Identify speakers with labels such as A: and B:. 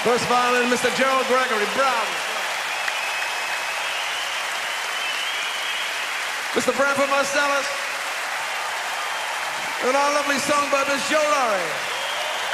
A: First violin, Mr. Gerald Gregory Brown. Mr. Branford Marcellus. And our lovely songbird, Miss Joe Laurie.